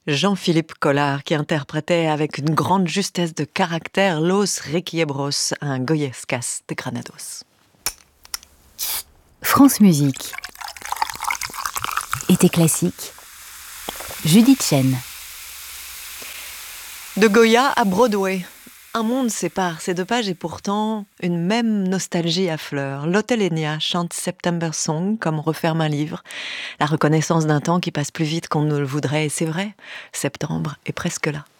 Jean-Philippe Collard qui interprétait avec une grande justesse de caractère Los Requiebros, un Goyescas de Granados. France Musique. Été classique. Judith Chen. De Goya à Broadway. Un monde sépare ces deux pages et pourtant une même nostalgie affleure. L'Hôtel Enya chante September Song comme referme un livre. La reconnaissance d'un temps qui passe plus vite qu'on ne le voudrait et c'est vrai, septembre est presque là.